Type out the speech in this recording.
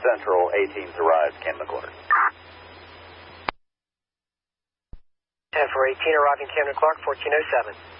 Central, 18's arrived, Camden Clark. 10-4, 18 arriving Camden Clark, 1407.